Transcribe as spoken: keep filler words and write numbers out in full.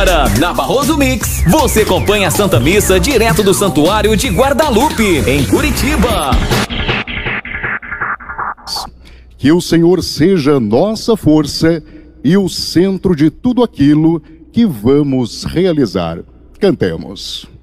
Na Barroso Mix, você acompanha a Santa Missa direto do Santuário de Guadalupe, em Curitiba. Que o Senhor seja nossa força e o centro de tudo aquilo que vamos realizar. Cantemos.